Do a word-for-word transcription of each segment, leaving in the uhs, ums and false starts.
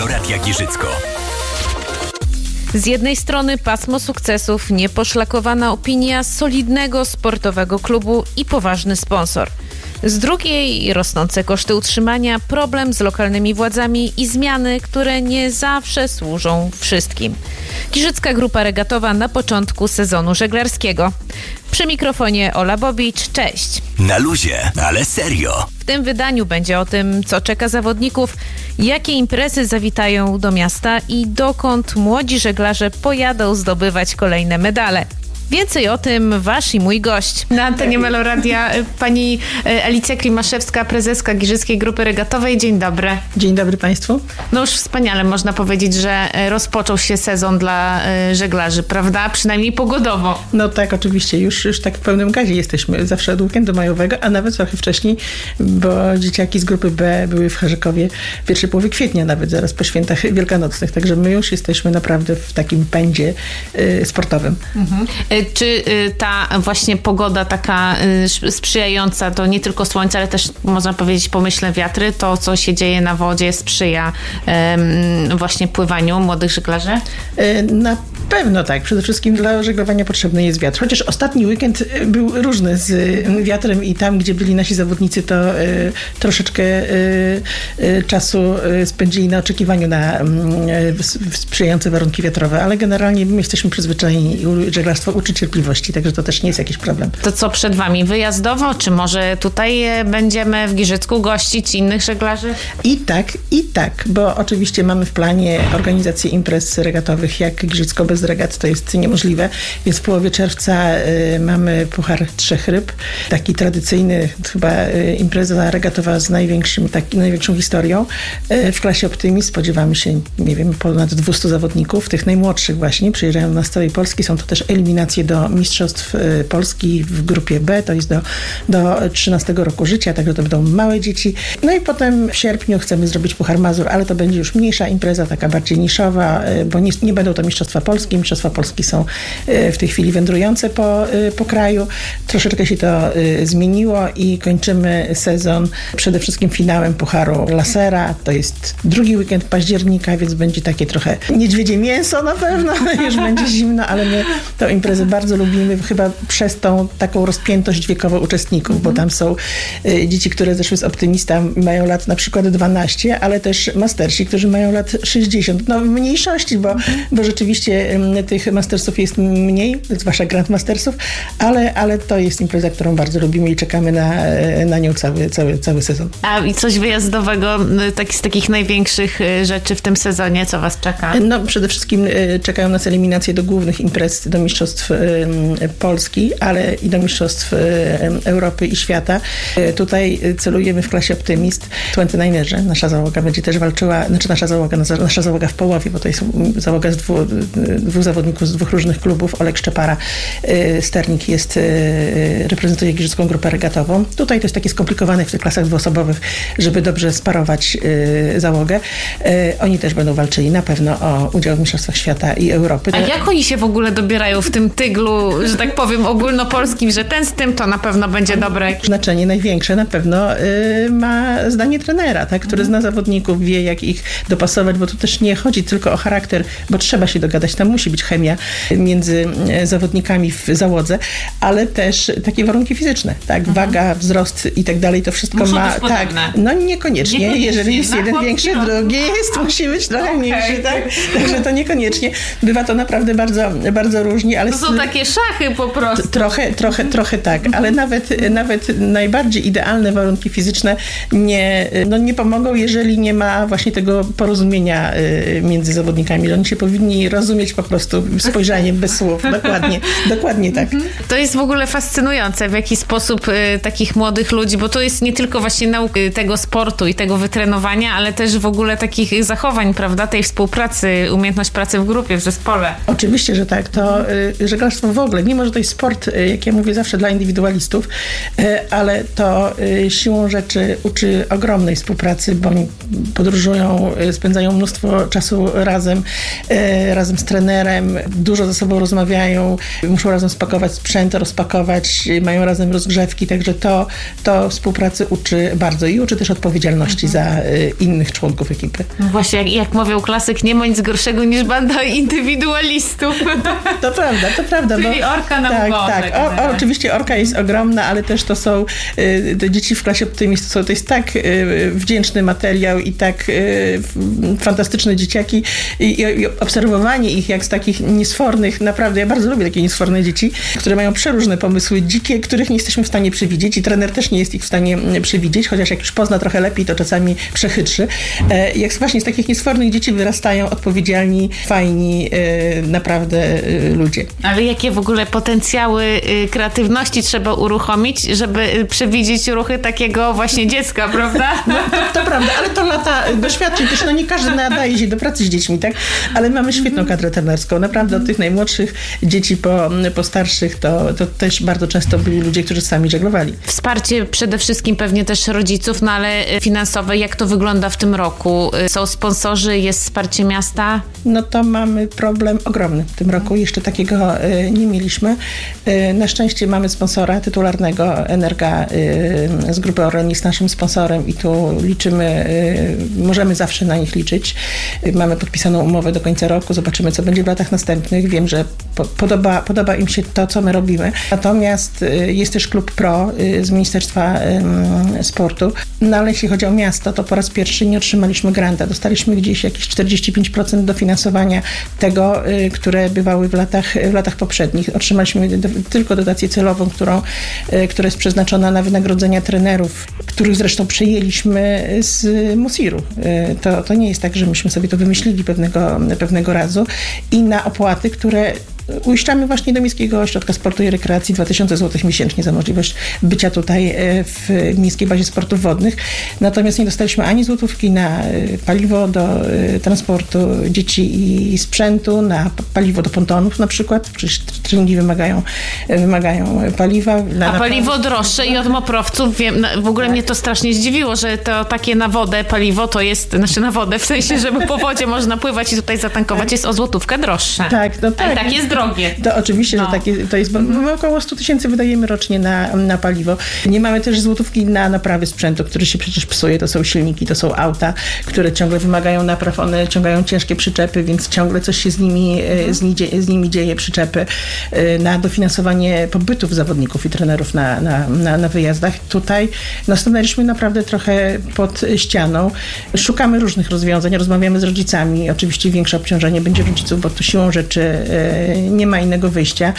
Haloradia Giżycko. Z jednej strony pasmo sukcesów, nieposzlakowana opinia solidnego sportowego klubu i poważny sponsor. Z drugiej rosnące koszty utrzymania, problem z lokalnymi władzami i zmiany, które nie zawsze służą wszystkim. Giżycka Grupa Regatowa na początku sezonu żeglarskiego. Przy mikrofonie Ola Bobicz, cześć. Na luzie, ale serio. W tym wydaniu będzie o tym, co czeka zawodników, jakie imprezy zawitają do miasta i dokąd młodzi żeglarze pojadą zdobywać kolejne medale. Więcej o tym wasz i mój gość. Na antenie Meloradia pani Alicja Klimaszewska, prezeska Giżyckiej Grupy Regatowej. Dzień dobry. Dzień dobry Państwu. No już wspaniale można powiedzieć, że rozpoczął się sezon dla żeglarzy, prawda? Przynajmniej pogodowo. No tak, oczywiście. Już, już tak w pełnym gazie jesteśmy. Zawsze od weekendu majowego, a nawet trochę wcześniej, bo dzieciaki z grupy B były w Harzykowie w pierwszej połowie kwietnia, nawet zaraz po świętach wielkanocnych. Także my już jesteśmy naprawdę w takim pędzie y, sportowym. Mhm. Czy ta właśnie pogoda taka sprzyjająca, to nie tylko słońce, ale też można powiedzieć pomyślne wiatry, to co się dzieje na wodzie sprzyja um, właśnie pływaniu młodych żeglarzy? Na pewno tak. Przede wszystkim dla żeglowania potrzebny jest wiatr. Chociaż ostatni weekend był różny z wiatrem i tam, gdzie byli nasi zawodnicy, to y, troszeczkę y, y, czasu spędzili na oczekiwaniu na y, sprzyjające warunki wiatrowe, ale generalnie my jesteśmy przyzwyczajeni i żeglarstwo uczy cierpliwości, także to też nie jest jakiś problem. To co przed wami? Wyjazdowo? Czy może tutaj będziemy w Giżycku gościć innych żeglarzy? I tak, i tak, bo oczywiście mamy w planie organizację imprez regatowych. Jak Giżycko bez regat to jest niemożliwe, więc w połowie czerwca y, mamy Puchar Trzech Ryb, taki tradycyjny, chyba y, impreza regatowa z największym, taki, największą historią. Y, w klasie Optimist spodziewamy się, nie wiem, ponad dwieście zawodników, tych najmłodszych właśnie, przyjeżdżają na z całej Polski, są to też eliminacje do Mistrzostw Polski w grupie B, to jest do, do trzynastego roku życia, także to będą małe dzieci. No i potem w sierpniu chcemy zrobić Puchar Mazur, ale to będzie już mniejsza impreza, taka bardziej niszowa, bo nie, nie będą to Mistrzostwa Polskie. Mistrzostwa Polski są w tej chwili wędrujące po, po kraju. Troszeczkę się to zmieniło i kończymy sezon przede wszystkim finałem Pucharu Lasera. To jest drugi weekend października, więc będzie takie trochę niedźwiedzie mięso na pewno, już będzie zimno, ale my tę imprezę bardzo lubimy, chyba przez tą taką rozpiętość wiekową uczestników, bo tam są y, dzieci, które zeszły z Optymista, mają lat na przykład dwanaście, ale też mastersi, którzy mają lat sześćdziesiąt. No w mniejszości, bo, bo rzeczywiście y, tych mastersów jest mniej, zwłaszcza grandmastersów, ale, ale to jest impreza, którą bardzo lubimy i czekamy na, na nią cały, cały, cały sezon. A i coś wyjazdowego, tak, z takich największych rzeczy w tym sezonie, co was czeka? No przede wszystkim y, czekają nas eliminacje do głównych imprez, do Mistrzostw Polski, ale i do Mistrzostw Europy i świata. Tutaj celujemy w klasie Optymist. dwudziestodziewięciorzy. Nasza załoga będzie też walczyła, znaczy nasza załoga, nasza załoga w połowie, bo to jest załoga z dwóch, dwóch zawodników z dwóch różnych klubów. Olek Szczepara, sternik, jest, reprezentuje Giżycką Grupę Regatową. Tutaj to jest takie skomplikowane w tych klasach dwuosobowych, żeby dobrze sparować załogę. Oni też będą walczyli na pewno o udział w Mistrzostwach Świata i Europy. A jak oni się w ogóle dobierają w tym tyglu, że tak powiem, ogólnopolskim, że ten z tym to na pewno będzie dobre? Znaczenie największe na pewno y, ma zdanie trenera, tak, który zna zawodników, wie jak ich dopasować, bo tu też nie chodzi tylko o charakter, bo trzeba się dogadać, tam musi być chemia między zawodnikami w załodze, ale też takie warunki fizyczne, tak, mhm. waga, wzrost i tak dalej, to wszystko Muszą ma, być podobne. tak, no niekoniecznie, niekoniecznie. Jeżeli jest jeden większy, drugi jest, musi być trochę okay. mniejszy, tak, także to niekoniecznie. Bywa to naprawdę bardzo, bardzo różnie, ale to są takie szachy po prostu. Trochę, trochę, trochę tak, ale nawet, nawet najbardziej idealne warunki fizyczne nie, no nie pomogą, jeżeli nie ma właśnie tego porozumienia między zawodnikami, że oni się powinni rozumieć po prostu spojrzeniem bez słów. Dokładnie, dokładnie tak. To jest w ogóle fascynujące, w jaki sposób y, takich młodych ludzi, bo to jest nie tylko właśnie nauka tego sportu i tego wytrenowania, ale też w ogóle takich zachowań, prawda, tej współpracy, umiejętność pracy w grupie, w zespole. Oczywiście, że tak. To y, żeglarstwo w ogóle, mimo że to jest sport, jak ja mówię zawsze, dla indywidualistów, ale to siłą rzeczy uczy ogromnej współpracy, bo oni podróżują, spędzają mnóstwo czasu razem, razem z trenerem, dużo ze sobą rozmawiają, muszą razem spakować sprzęt, rozpakować, mają razem rozgrzewki, także to, to współpracy uczy bardzo i uczy też odpowiedzialności mhm. za innych członków ekipy. No właśnie, jak, jak mówił klasyk, nie ma nic gorszego niż banda indywidualistów. To prawda, to prawda. Czyli bo, orka na tak, wodę. Tak, o, o, oczywiście orka jest ogromna, ale też to są y, te dzieci w klasie optymistów, to jest tak y, wdzięczny materiał i tak y, fantastyczne dzieciaki i, i obserwowanie ich jak z takich niesfornych, naprawdę, ja bardzo lubię takie niesforne dzieci, które mają przeróżne pomysły, dzikie, których nie jesteśmy w stanie przewidzieć i trener też nie jest ich w stanie przewidzieć, chociaż jak już pozna trochę lepiej, to czasami przechytrzy. E, jak właśnie z takich niesfornych dzieci wyrastają odpowiedzialni, fajni, e, naprawdę e, ludzie. Ale jakie w ogóle potencjały y, kreatywności trzeba uruchomić, żeby y, przewidzieć ruchy takiego właśnie dziecka, prawda? No, to, to prawda, ale to lata doświadczeń, też no nie każdy nadaje się do pracy z dziećmi, tak? Ale mamy świetną kadrę trenerską, naprawdę od tych najmłodszych dzieci po, po starszych, to, to też bardzo często byli ludzie, którzy sami żeglowali. Wsparcie przede wszystkim pewnie też rodziców, no ale finansowe, jak to wygląda w tym roku? Są sponsorzy, jest wsparcie miasta? No to mamy problem ogromny w tym roku, jeszcze takiego y, nie mieliśmy. Y, na szczęście mamy sponsora tytularnego, Energa y, z grupy Orlen jest naszym sponsorem i tu liczymy, y, możemy zawsze na nich liczyć. Y, mamy podpisaną umowę do końca roku, zobaczymy co będzie w latach następnych. Wiem, że po, podoba, podoba im się to, co my robimy. Natomiast y, jest też Klub Pro y, z Ministerstwa y, Sportu. No ale jeśli chodzi o miasto, to po raz pierwszy nie otrzymaliśmy granta. Dostaliśmy gdzieś jakieś czterdzieści pięć procent dofinansowania tego, y, które bywały w latach, w latach poprzednich. Otrzymaliśmy do, tylko dotację celową, którą, y, która jest przeznaczona na wynagrodzenia trenerów, których zresztą przejęliśmy z Musiru. Y, to, to nie jest tak, że myśmy sobie to wymyślili pewnego, pewnego razu i na opłaty, które uiszczamy właśnie do Miejskiego Ośrodka Sportu i Rekreacji dwa tysiące złotych miesięcznie za możliwość bycia tutaj w Miejskiej Bazie Sportów Wodnych. Natomiast nie dostaliśmy ani złotówki na paliwo do transportu dzieci i sprzętu, na paliwo do pontonów na przykład. Przecież treningi wymagają, wymagają paliwa. Na, A paliwo droższe i od moprowców, wiem, w ogóle mnie to strasznie zdziwiło, że to takie na wodę paliwo to jest, znaczy na wodę, w sensie, żeby po wodzie można pływać i tutaj zatankować, jest o złotówkę droższe. Tak, no tak. Ale tak jest drogie. To oczywiście, no. że takie to jest, bo my około sto tysięcy wydajemy rocznie na, na paliwo. Nie mamy też złotówki na naprawy sprzętu, który się przecież psuje. To są silniki, to są auta, które ciągle wymagają napraw. One ciągają ciężkie przyczepy, więc ciągle coś się z nimi, z, ni, z nimi dzieje, przyczepy. Na dofinansowanie pobytów zawodników i trenerów na, na, na, na wyjazdach. Tutaj no, stanęliśmy naprawdę trochę pod ścianą. Szukamy różnych rozwiązań, rozmawiamy z rodzicami. Oczywiście większe obciążenie będzie rodziców, bo tu siłą rzeczy nie ma innego wyjścia.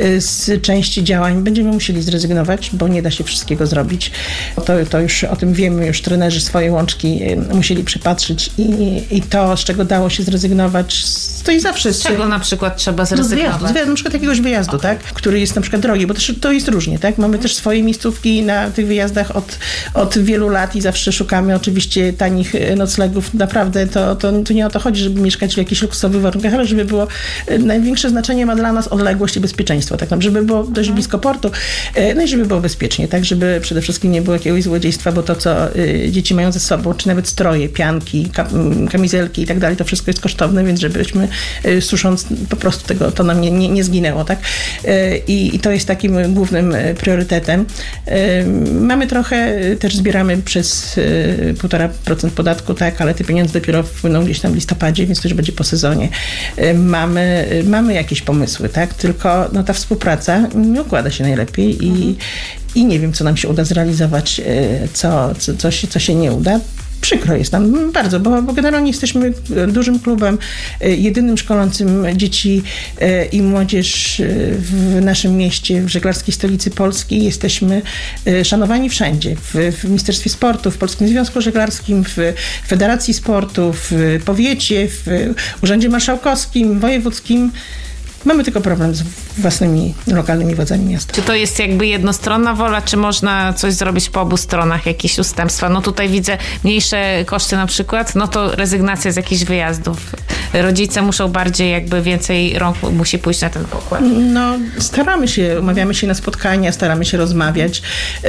Z części działań będziemy musieli zrezygnować, bo nie da się wszystkiego zrobić. To, to już o tym wiemy, już trenerzy swoje łączki musieli przypatrzyć i, i to, z czego dało się zrezygnować, to i zawsze... Z czego na przykład trzeba zrezygnować? No z wyjazdu, na przykład jakiegoś wyjazdu, okay. tak? Który jest na przykład drogi, bo też, to jest różnie, tak? Mamy też swoje miejscówki na tych wyjazdach od, od wielu lat i zawsze szukamy oczywiście tanich noclegów. Naprawdę to, to, to nie o to chodzi, żeby mieszkać w jakichś luksusowych warunkach, ale żeby było największe znaczenie ma dla nas odległość i bezpieczeństwo, tak? Żeby było dość blisko portu, no i żeby było bezpiecznie, tak? Żeby przede wszystkim nie było jakiegoś złodziejstwa, bo to, co y, dzieci mają ze sobą, czy nawet stroje, pianki, kam- kamizelki i tak dalej, to wszystko jest kosztowne, więc żebyśmy y, susząc po prostu tego, to nam nie, nie, nie zginęło, tak? Y, I to jest takim głównym priorytetem. Y, mamy trochę, też zbieramy przez półtora procent podatku, tak? Ale te pieniądze dopiero wpłyną gdzieś tam w listopadzie, więc to już będzie po sezonie. Y, mamy, y, mamy jakieś pomysły, tak? Tylko no, ta współpraca nie układa się najlepiej i, mhm. i nie wiem, co nam się uda zrealizować, co, co, co, się, co się nie uda. Przykro jest nam bardzo, bo, bo generalnie jesteśmy dużym klubem, jedynym szkolącym dzieci i młodzież w naszym mieście, w żeglarskiej stolicy Polski. Jesteśmy szanowani wszędzie, w, w Ministerstwie Sportu, w Polskim Związku Żeglarskim, w Federacji Sportu, w powiecie, w Urzędzie Marszałkowskim, wojewódzkim. Mamy tylko problem z własnymi lokalnymi władzami miasta. Czy to jest jakby jednostronna wola, czy można coś zrobić po obu stronach, jakieś ustępstwa? No tutaj widzę mniejsze koszty na przykład, no to rezygnacja z jakichś wyjazdów. rodzice muszą bardziej jakby więcej rąk musi pójść na ten pokład. No, staramy się, umawiamy się na spotkania, staramy się rozmawiać,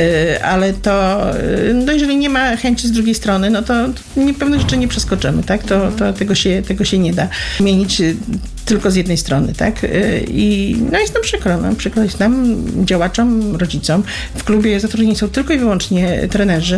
ale to, no jeżeli nie ma chęci z drugiej strony, no to nie, pewne rzeczy nie przeskoczymy, tak? To, to tego się, tego się nie da zmienić tylko z jednej strony, tak? I no jest nam przykro, no, przykro jest nam, działaczom, rodzicom. W klubie zatrudnieni są tylko i wyłącznie trenerzy.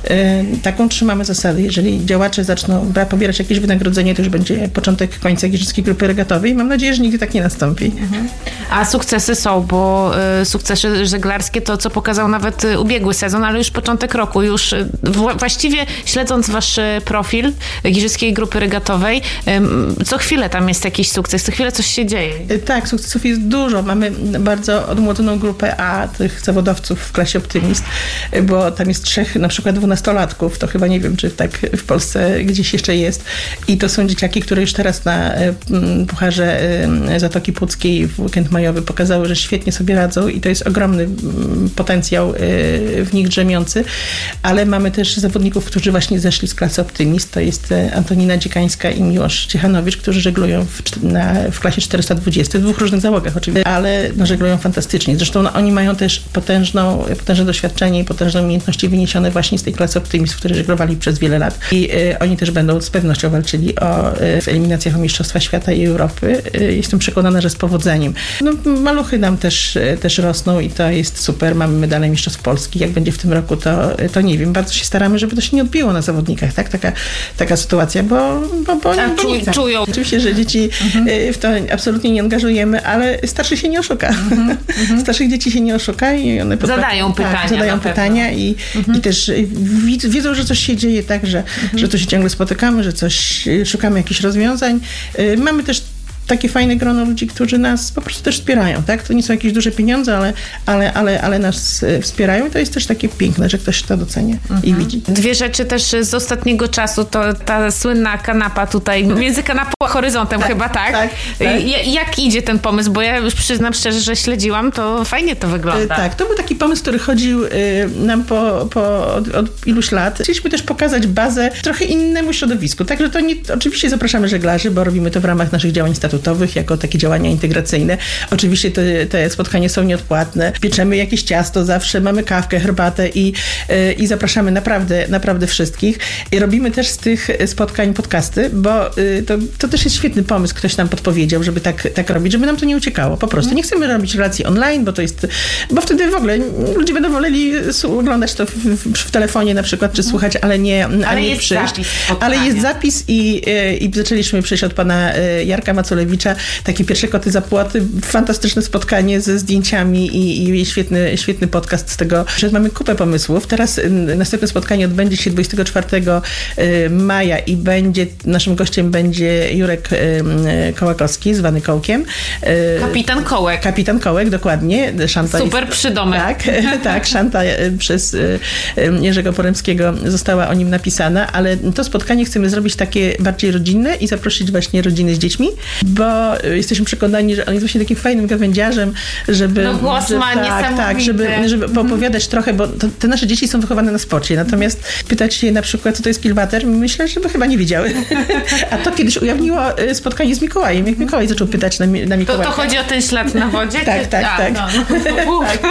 Taką trzymamy zasadę. Jeżeli działacze zaczną pobierać jakieś wynagrodzenie, to już będzie początek końca Giżyckiej Grupy Regatowej. Mam nadzieję, że nigdy tak nie nastąpi. Mhm. A sukcesy są, bo y, sukcesy żeglarskie to, co pokazał nawet y, ubiegły sezon, ale już początek roku. Już y, w, właściwie śledząc wasz y, profil Giżyckiej Grupy Regatowej, y, co chwilę tam jest jakiś sukces, co chwilę coś się dzieje. Tak, sukcesów jest dużo. Mamy bardzo odmłodzoną grupę A, tych zawodowców w klasie Optymist, bo tam jest trzech na przykład dwunastolatków. To chyba nie wiem, czy tak w Polsce gdzieś jeszcze jest. I to są dzieciaki, które już teraz na Pucharze Zatoki Puckiej w weekend majowy pokazały, że świetnie sobie radzą i to jest ogromny potencjał w nich drzemiący. Ale mamy też zawodników, którzy właśnie zeszli z klasy Optymist. To jest Antonina Dziekańska i Miłosz Ciechanowicz, którzy żeglują w, na, w klasie czterysta dwadzieścia, w dwóch różnych załogach oczywiście, ale no, żeglują fantastycznie. Zresztą no, oni mają też potężną, potężne doświadczenie i potężne umiejętności wyniesione właśnie z tej klasy Optymist, w której żeglowali przez wiele lat. I y, oni też będą z pewnością walczyli o, y, w eliminacjach o Mistrzostwa Świata i Europy. Y, jestem przekonana, że z powodzeniem. No, maluchy nam też, y, też rosną i to jest super. Mamy medale Mistrzostw Polski. Jak będzie w tym roku, to, y, to nie wiem. Bardzo się staramy, żeby to się nie odbiło na zawodnikach, tak? Taka, taka sytuacja, bo, bo, bo, A, bo czu, nie tak. czują. Oczywiście, że dzieci mhm. y, w to absolutnie nie angażujemy, ale starszych się nie oszuka. Mhm. Starszych dzieci się nie oszuka i one zadają pytania. Tak, zadają pytania i, mhm. i też wiedzą, że coś się dzieje, tak, że, mhm. że tu się ciągle spotykamy, że coś, szukamy jakichś rozwiązań. Mamy też takie fajne grono ludzi, którzy nas po prostu też wspierają, tak? To nie są jakieś duże pieniądze, ale, ale, ale, ale nas wspierają i to jest też takie piękne, że ktoś to docenia mhm. i widzi. Dwie rzeczy też z ostatniego czasu, to ta słynna kanapa tutaj, między kanapą a horyzontem tak, chyba, tak? Tak, tak. Jak idzie ten pomysł? Bo ja już przyznam szczerze, że śledziłam, to fajnie to wygląda. Tak, to był taki pomysł, który chodził nam po, po, od, od iluś lat. Chcieliśmy też pokazać bazę trochę innemu środowisku, także to nie, oczywiście zapraszamy żeglarzy, bo robimy to w ramach naszych działań statutowych, jako takie działania integracyjne. Oczywiście te, te spotkania są nieodpłatne. Pieczemy jakieś ciasto zawsze, mamy kawkę, herbatę i, i zapraszamy naprawdę, naprawdę wszystkich. I robimy też z tych spotkań podcasty, bo to, to też jest świetny pomysł. Ktoś nam podpowiedział, żeby tak, tak robić, żeby nam to nie uciekało. Po prostu. Nie chcemy robić relacji online, bo to jest, bo wtedy w ogóle ludzie będą woleli oglądać to w, w, w telefonie na przykład, czy słuchać, ale nie, ale ale nie przyjść. Ale jest zapis i, i zaczęliśmy przyjść od pana Jarka Maculewicza, takie pierwsze koty za płoty, fantastyczne spotkanie ze zdjęciami i, i świetny, świetny podcast z tego, że mamy kupę pomysłów. Teraz następne spotkanie odbędzie się dwudziestego czwartego maja i będzie, naszym gościem będzie Jurek Kołakowski, zwany Kołkiem. Kapitan Kołek. Kapitan Kołek, dokładnie. Szanta Super jest, przydomek. Tak, tak, szanta przez Jerzego Poremskiego została o nim napisana, ale to spotkanie chcemy zrobić takie bardziej rodzinne i zaprosić właśnie rodziny z dziećmi, bo jesteśmy przekonani, że on jest właśnie takim fajnym gawędziarzem, żeby... No głos że, ma tak, tak, żeby, żeby poopowiadać mm. trochę, bo to, te nasze dzieci są wychowane na sporcie, natomiast pytać się na przykład, co to jest kilwater, myślę, że by chyba nie wiedziały. A to kiedyś ujawniło spotkanie z Mikołajem, jak Mikołaj zaczął pytać na, na Mikołaja. To, to chodzi o ten ślad na wodzie? tak, tak, A, tak. No. tak.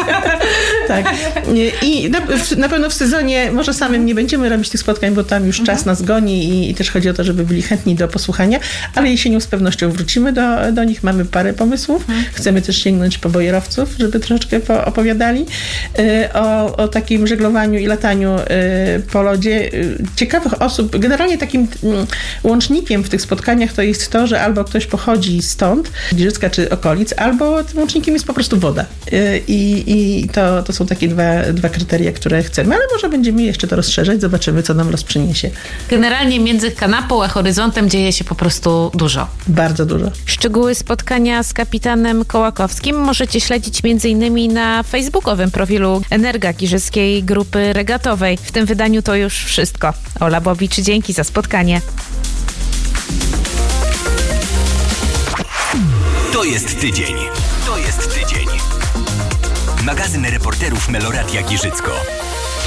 tak. I na, na pewno w sezonie może samym nie będziemy robić tych spotkań, bo tam już mm-hmm. czas nas goni i, i też chodzi o to, żeby byli chętni do posłuchania, ale jesienią z pewnością wrócimy do, do nich. Mamy parę pomysłów. Hmm. Chcemy też sięgnąć po bojerowców, żeby troszeczkę opowiadali o, o takim żeglowaniu i lataniu po lodzie. Ciekawych osób. Generalnie takim łącznikiem w tych spotkaniach to jest to, że albo ktoś pochodzi stąd, Giżycka czy okolic, albo tym łącznikiem jest po prostu woda. I, i to, to są takie dwa, dwa kryteria, które chcemy, ale może będziemy jeszcze to rozszerzać. Zobaczymy, co nam los przyniesie. Generalnie między kanapą a horyzontem dzieje się po prostu dużo. Bardzo dużo. Szczegóły spotkania z kapitanem Kołakowskim możecie śledzić między innymi na facebookowym profilu Energa Giżyckiej Grupy Regatowej. W tym wydaniu to już wszystko. Ola Bobicz, dzięki za spotkanie. To jest tydzień. To jest tydzień. Magazyn reporterów Meloradia Giżycko.